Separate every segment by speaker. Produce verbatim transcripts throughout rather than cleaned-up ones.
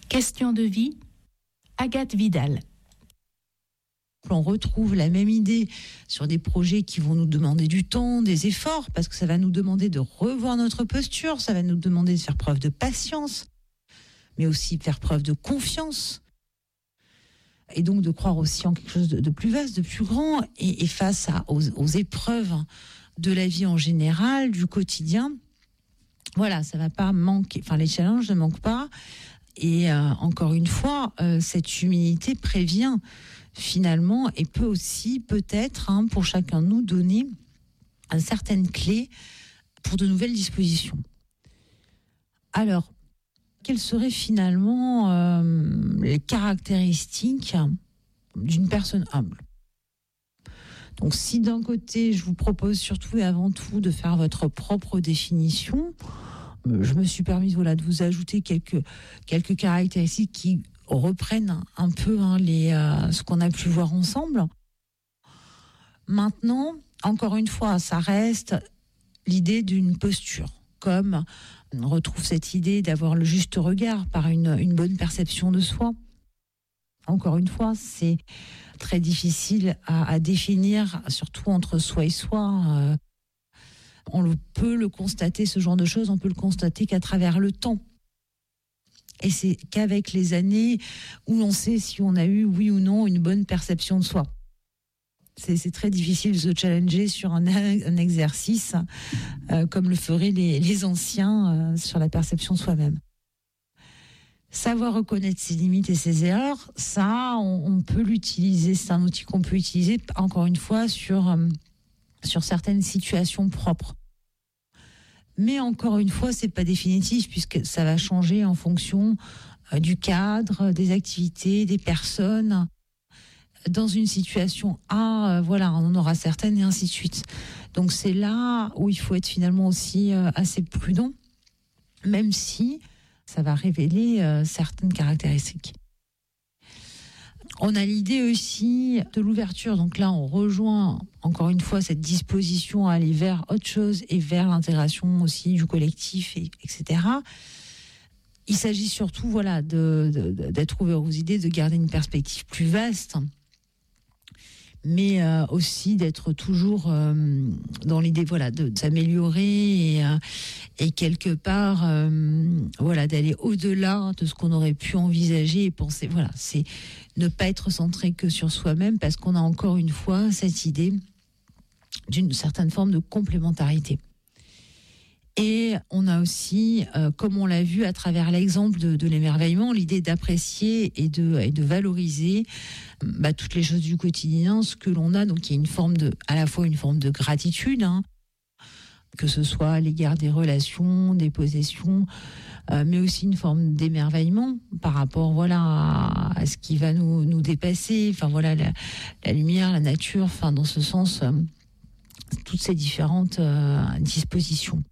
Speaker 1: Question de vie, Agathe Vidal.
Speaker 2: On retrouve la même idée sur des projets qui vont nous demander du temps, des efforts, parce que ça va nous demander de revoir notre posture, ça va nous demander de faire preuve de patience, mais aussi de faire preuve de confiance, et donc de croire aussi en quelque chose de, de plus vaste, de plus grand, et, et face à, aux, aux épreuves de la vie en général, du quotidien, voilà, ça va pas manquer, enfin les challenges ne manquent pas, et euh, encore une fois, euh, cette humilité prévient finalement et peut aussi peut-être hein, pour chacun de nous donner une certaine clé pour de nouvelles dispositions. Alors, quelles seraient finalement euh, les caractéristiques d'une personne humble ? Donc si d'un côté je vous propose surtout et avant tout de faire votre propre définition, je me suis permise voilà, de vous ajouter quelques, quelques caractéristiques qui reprennent un peu hein, les, euh, ce qu'on a pu voir ensemble. Maintenant, encore une fois, ça reste l'idée d'une posture, comme on retrouve cette idée d'avoir le juste regard par une, une bonne perception de soi. Encore une fois, c'est très difficile à, à définir, surtout entre soi et soi. Euh, on le, peut le constater, ce genre de choses, on peut le constater qu'à travers le temps. Et c'est qu'avec les années où l'on sait si on a eu, oui ou non, une bonne perception de soi. C'est, c'est très difficile de se challenger sur un, un exercice euh, comme le feraient les, les anciens euh, sur la perception de soi-même. Savoir reconnaître ses limites et ses erreurs, ça, on, on peut l'utiliser. C'est un outil qu'on peut utiliser, encore une fois, sur, euh, sur certaines situations propres. Mais encore une fois, c'est pas définitif puisque ça va changer en fonction euh, du cadre, des activités, des personnes. Dans une situation A, euh, voilà, on en aura certaines et ainsi de suite. Donc c'est là où il faut être finalement aussi euh, assez prudent, même si ça va révéler euh, certaines caractéristiques. On a l'idée aussi de l'ouverture. Donc là, on rejoint encore une fois cette disposition à aller vers autre chose et vers l'intégration aussi du collectif, et, etc. Il s'agit surtout, voilà, de, de, d'être ouvert aux idées, de garder une perspective plus vaste, mais euh, aussi d'être toujours euh, dans l'idée, voilà, de, de s'améliorer et, euh, et quelque part, euh, voilà, d'aller au-delà de ce qu'on aurait pu envisager et penser. Voilà, c'est ne pas être centré que sur soi-même parce qu'on a encore une fois cette idée d'une certaine forme de complémentarité. Et on a aussi, euh, comme on l'a vu à travers l'exemple de, de l'émerveillement, l'idée d'apprécier et de, et de valoriser bah, toutes les choses du quotidien, ce que l'on a. Donc il y a une forme de, à la fois une forme de gratitude, hein, que ce soit à l'égard des relations, des possessions, euh, mais aussi une forme d'émerveillement par rapport, voilà, à, à ce qui va nous, nous dépasser. Enfin voilà, la, la lumière, la nature. Enfin dans ce sens, euh, toutes ces différentes euh, dispositions.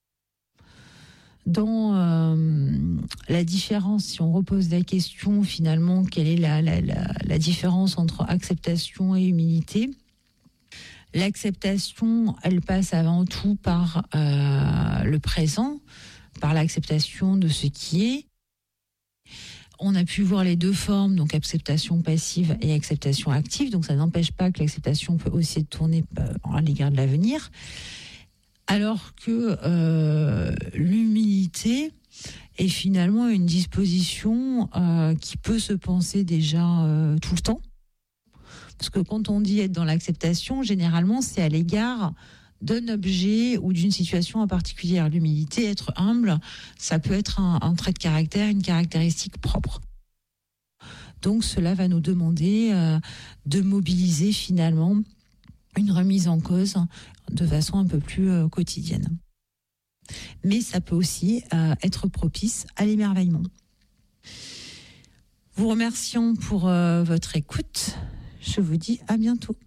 Speaker 2: Dans euh, la différence, si on repose la question finalement, quelle est la, la, la, la différence entre acceptation et humilité ? L'acceptation, elle passe avant tout par euh, le présent, par l'acceptation de ce qui est. On a pu voir les deux formes, donc acceptation passive et acceptation active, donc ça n'empêche pas que l'acceptation peut aussi être tournée à l'égard de l'avenir. Alors que euh, l'humilité est finalement une disposition euh, qui peut se penser déjà euh, tout le temps. Parce que quand on dit être dans l'acceptation, généralement, c'est à l'égard d'un objet ou d'une situation en particulier. L'humilité, être humble, ça peut être un, un trait de caractère, une caractéristique propre. Donc cela va nous demander euh, de mobiliser finalement une remise en cause de façon un peu plus euh, quotidienne. Mais ça peut aussi euh, être propice à l'émerveillement. Vous remercions pour euh, votre écoute. Je vous dis à bientôt.